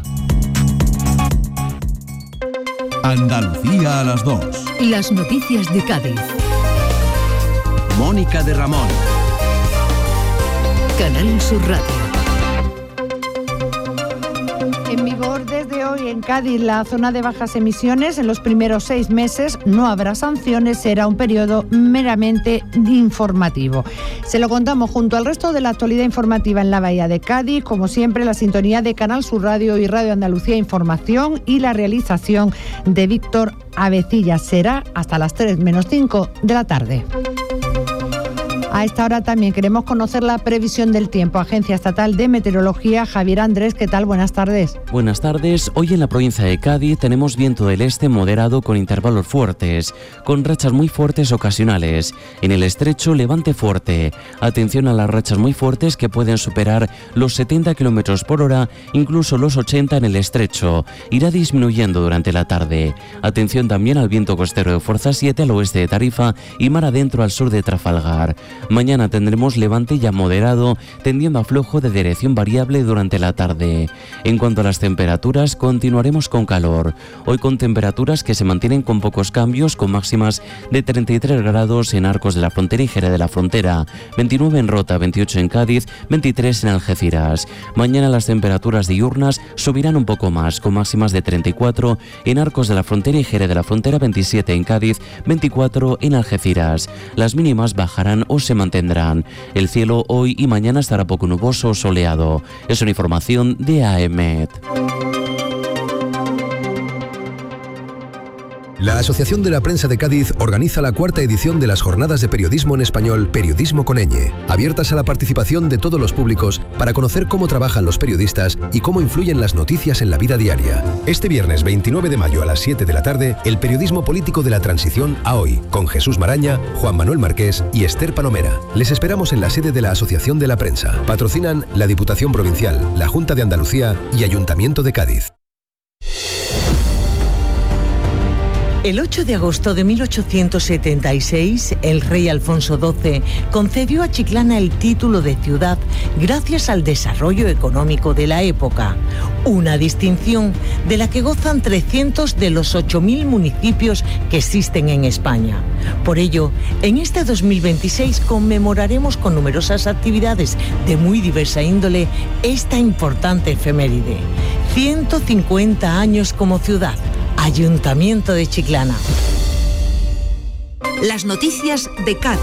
Andalucía a las dos. Las noticias de Cádiz. Mónica de Ramón. Canal Sur Radio. En vigor desde hoy en Cádiz la zona de bajas emisiones. En los primeros seis meses no habrá sanciones, será un periodo meramente informativo. Se lo contamos junto al resto de la actualidad informativa en la Bahía de Cádiz, como siempre la sintonía de Canal Sur Radio y Radio Andalucía Información y la realización de Víctor Avecilla. Será hasta las tres menos cinco de la tarde. A esta hora también queremos conocer la previsión del tiempo. Agencia Estatal de Meteorología, Javier Andrés, ¿qué tal? Buenas tardes. Buenas tardes. Hoy en la provincia de Cádiz tenemos viento del este moderado con intervalos fuertes, con rachas muy fuertes ocasionales. En el estrecho, levante fuerte. Atención a las rachas muy fuertes que pueden superar los setenta kilómetros por hora, incluso los ochenta en el estrecho. Irá disminuyendo durante la tarde. Atención también al viento costero de fuerza siete al oeste de Tarifa y mar adentro al sur de Trafalgar. Mañana tendremos levante ya moderado, tendiendo a flojo de dirección variable durante la tarde. En cuanto a las temperaturas, continuaremos con calor. Hoy con temperaturas que se mantienen con pocos cambios, con máximas de treinta y tres grados en Arcos de la Frontera y Jerez de la Frontera, veintinueve en Rota, veintiocho en Cádiz, veintitrés en Algeciras. Mañana las temperaturas diurnas subirán un poco más, con máximas de treinta y cuatro en Arcos de la Frontera y Jerez de la Frontera, veintisiete en Cádiz, veinticuatro en Algeciras. Las mínimas bajarán o se mantendrán. El cielo hoy y mañana estará poco nuboso o soleado. Es una información de A E M E T. La Asociación de la Prensa de Cádiz organiza la cuarta edición de las Jornadas de Periodismo en Español, Periodismo con ñ, abiertas a la participación de todos los públicos para conocer cómo trabajan los periodistas y cómo influyen las noticias en la vida diaria. Este viernes veintinueve de mayo a las siete de la tarde, el periodismo político de la transición a hoy, con Jesús Maraña, Juan Manuel Marqués y Esther Palomera. Les esperamos en la sede de la Asociación de la Prensa. Patrocinan la Diputación Provincial, la Junta de Andalucía y Ayuntamiento de Cádiz. El ocho de agosto de mil ochocientos setenta y seis, el rey Alfonso doce concedió a Chiclana el título de ciudad gracias al desarrollo económico de la época, una distinción de la que gozan trescientos de los ocho mil municipios que existen en España. Por ello, en este dos mil veintiséis conmemoraremos con numerosas actividades de muy diversa índole esta importante efeméride. ciento cincuenta años como ciudad. Ayuntamiento de Chiclana. Las noticias de Cádiz.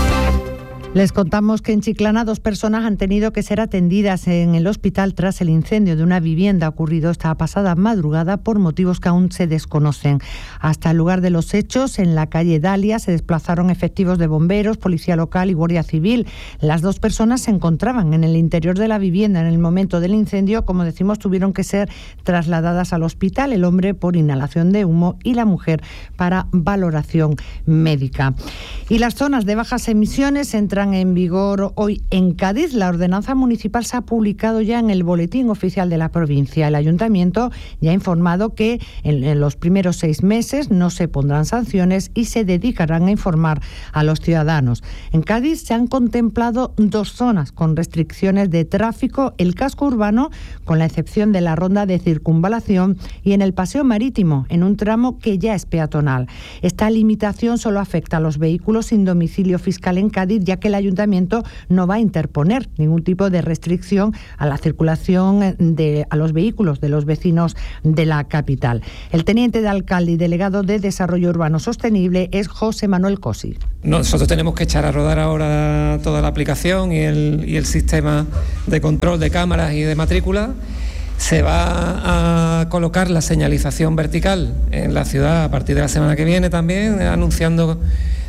Les contamos que en Chiclana dos personas han tenido que ser atendidas en el hospital tras el incendio de una vivienda ocurrido esta pasada madrugada por motivos que aún se desconocen. Hasta el lugar de los hechos, en la calle Dalia, se desplazaron efectivos de bomberos, policía local y guardia civil. Las dos personas se encontraban en el interior de la vivienda en el momento del incendio. Como decimos, tuvieron que ser trasladadas al hospital, el hombre por inhalación de humo y la mujer para valoración médica. Y las zonas de bajas emisiones entran en vigor hoy en Cádiz. La ordenanza municipal se ha publicado ya en el Boletín Oficial de la provincia. El Ayuntamiento ya ha informado que en, en los primeros seis meses no se pondrán sanciones y se dedicarán a informar a los ciudadanos. En Cádiz se han contemplado dos zonas con restricciones de tráfico: el casco urbano, con la excepción de la ronda de circunvalación, y en el paseo marítimo, en un tramo que ya es peatonal. Esta limitación solo afecta a los vehículos sin domicilio fiscal en Cádiz, ya que el Ayuntamiento no va a interponer ningún tipo de restricción a la circulación de a los vehículos de los vecinos de la capital. El teniente de alcalde y delegado de Desarrollo Urbano Sostenible es José Manuel Cosi. Nosotros tenemos que echar a rodar ahora toda la aplicación y el, y el sistema de control de cámaras y de matrícula. Se va a colocar la señalización vertical en la ciudad a partir de la semana que viene también, anunciando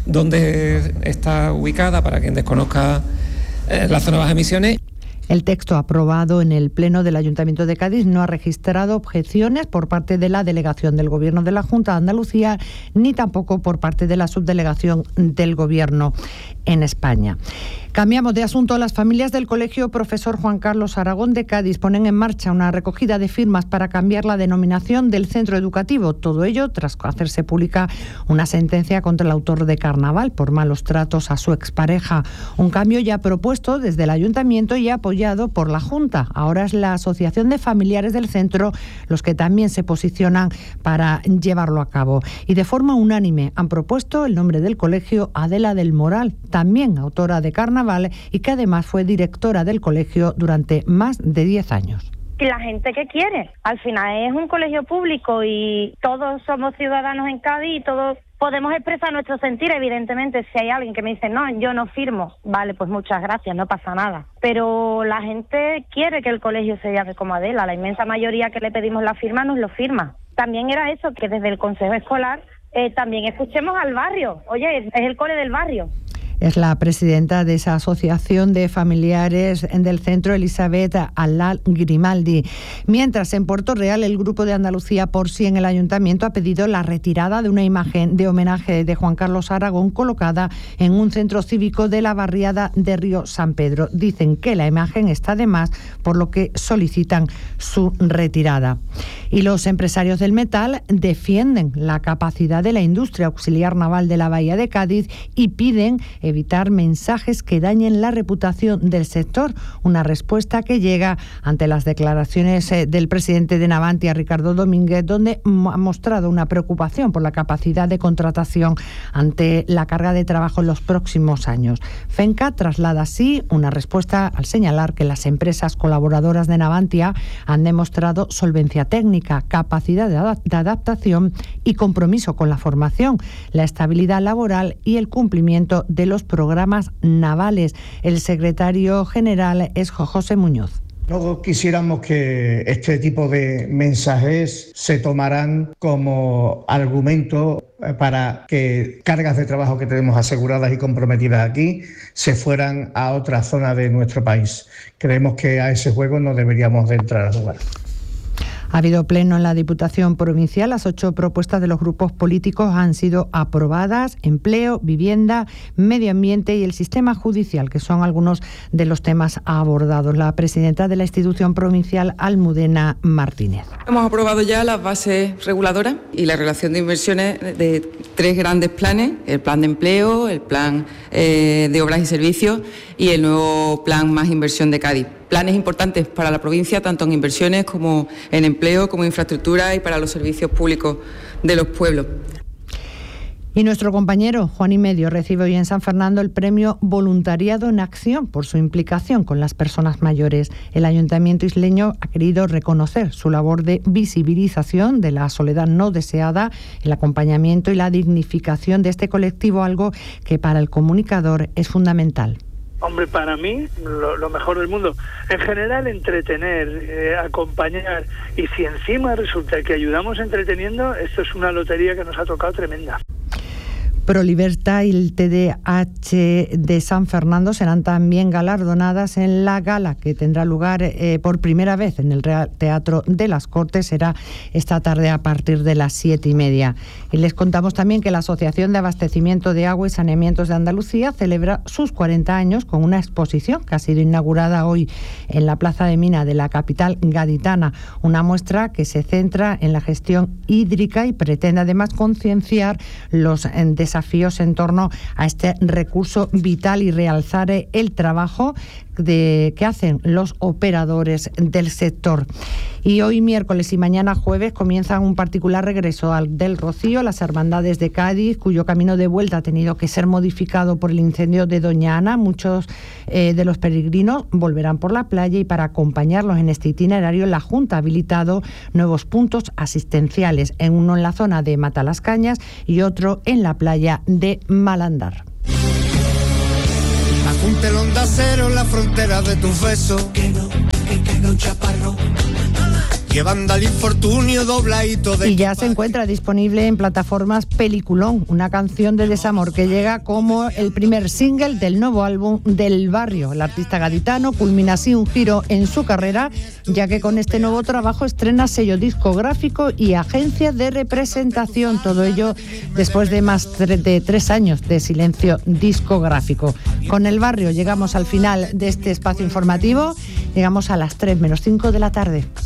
dónde está ubicada para quien desconozca eh, la zona de bajas emisiones. El texto aprobado en el Pleno del Ayuntamiento de Cádiz no ha registrado objeciones por parte de la delegación del Gobierno de la Junta de Andalucía, ni tampoco por parte de la subdelegación del Gobierno en España. Cambiamos de asunto. Las familias del Colegio Profesor Juan Carlos Aragón de Cádiz ponen en marcha una recogida de firmas para cambiar la denominación del centro educativo. Todo ello tras hacerse pública una sentencia contra el autor de Carnaval por malos tratos a su expareja. Un cambio ya propuesto desde el Ayuntamiento y apoyado por la Junta. Ahora es la Asociación de Familiares del Centro los que también se posicionan para llevarlo a cabo. Y de forma unánime han propuesto el nombre del colegio Adela del Moral, también autora de Carnaval, y que además fue directora del colegio durante más de diez años. La gente que quiere. Al final es un colegio público y todos somos ciudadanos en Cádiz y todos podemos expresar nuestro sentir. Evidentemente, si hay alguien que me dice, no, yo no firmo, vale, pues muchas gracias, no pasa nada. Pero la gente quiere que el colegio se llame como Adela. La inmensa mayoría que le pedimos la firma nos lo firma. También era eso, que desde el Consejo Escolar eh, también escuchemos al barrio. Oye, es el cole del barrio. Es la presidenta de esa asociación de familiares del centro, Elizabeth Alal Grimaldi. Mientras, en Puerto Real, el Grupo de Andalucía por Sí en el Ayuntamiento ha pedido la retirada de una imagen de homenaje de Juan Carlos Aragón colocada en un centro cívico de la barriada de Río San Pedro. Dicen que la imagen está de más, por lo que solicitan su retirada. Y los empresarios del metal defienden la capacidad de la industria auxiliar naval de la Bahía de Cádiz y piden evitar mensajes que dañen la reputación del sector. Una respuesta que llega ante las declaraciones del presidente de Navantia, Ricardo Domínguez, donde ha mostrado una preocupación por la capacidad de contratación ante la carga de trabajo en los próximos años. FENCA traslada así una respuesta al señalar que las empresas colaboradoras de Navantia han demostrado solvencia técnica, capacidad de, adap- de adaptación y compromiso con la formación, la estabilidad laboral y el cumplimiento de los programas navales. El secretario general es José Muñoz. No quisiéramos que este tipo de mensajes se tomaran como argumento para que cargas de trabajo que tenemos aseguradas y comprometidas aquí se fueran a otra zona de nuestro país. Creemos que a ese juego no deberíamos de entrar a jugar. Ha habido pleno en la Diputación Provincial. Las ocho propuestas de los grupos políticos han sido aprobadas: empleo, vivienda, medio ambiente y el sistema judicial, que son algunos de los temas abordados. La presidenta de la institución provincial, Almudena Martínez. Hemos aprobado ya las bases reguladoras y la relación de inversiones de tres grandes planes: el plan de empleo, el plan eh, de obras y servicios y el nuevo plan Más Inversión de Cádiz. Planes importantes para la provincia, tanto en inversiones como en empleo, como infraestructura y para los servicios públicos de los pueblos. Y nuestro compañero Juan y Medio recibe hoy en San Fernando el premio Voluntariado en Acción por su implicación con las personas mayores. El Ayuntamiento isleño ha querido reconocer su labor de visibilización de la soledad no deseada, el acompañamiento y la dignificación de este colectivo, algo que para el comunicador es fundamental. Hombre, para mí, lo, lo mejor del mundo. En general, entretener, eh, acompañar. Y si encima resulta que ayudamos entreteniendo, esto es una lotería que nos ha tocado tremenda. ProLibertad y el T D A H de San Fernando serán también galardonadas en la gala que tendrá lugar eh, por primera vez en el Real Teatro de las Cortes. Será esta tarde a partir de las siete y media. Y les contamos también que la Asociación de Abastecimiento de Agua y Saneamientos de Andalucía celebra sus cuarenta años con una exposición que ha sido inaugurada hoy en la Plaza de Mina de la capital gaditana. Una muestra que se centra en la gestión hídrica y pretende además concienciar los desafíos desafíos en torno a este recurso vital y realzar el trabajo de, que hacen los operadores del sector. Y hoy miércoles y mañana jueves comienzan un particular regreso al del Rocío, las hermandades de Cádiz, cuyo camino de vuelta ha tenido que ser modificado por el incendio de Doña Ana. Muchos eh, de los peregrinos volverán por la playa y para acompañarlos en este itinerario la Junta ha habilitado nuevos puntos asistenciales, en uno en la zona de Matalascañas y otro en la playa de Malandar. Un telón de acero en la frontera de tus besos. Que no, que caiga un chaparro. Llevando al infortunio dobladito de... Y ya se encuentra disponible en plataformas Peliculón, una canción de desamor que llega como el primer single del nuevo álbum del Barrio. El artista gaditano culmina así un giro en su carrera, ya que con este nuevo trabajo estrena sello discográfico y agencia de representación. Todo ello después de más de tres años de silencio discográfico. Con El Barrio llegamos al final de este espacio informativo. Llegamos a las tres menos cinco de la tarde.